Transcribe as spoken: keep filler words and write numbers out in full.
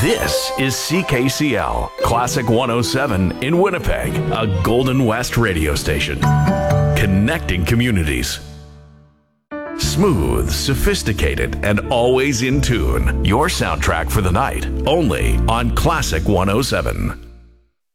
This is C K C L, Classic one oh seven in Winnipeg, a Golden West radio station. Connecting communities. Smooth, sophisticated, and always in tune. Your soundtrack for the night, only on Classic one oh seven.